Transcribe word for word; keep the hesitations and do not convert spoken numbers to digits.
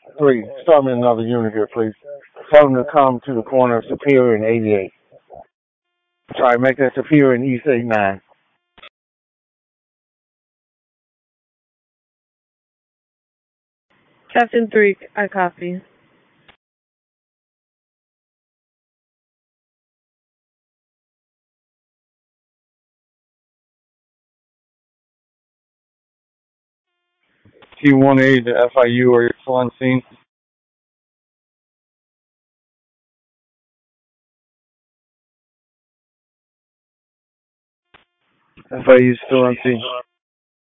Three, start me another unit here, please. Tell them to come to the corner of Superior and eighty-eight. Sorry, make that Superior and East eighty-nine. Captain three, I copy. T one eighty to F I U, are you still on scene? F I U still on scene.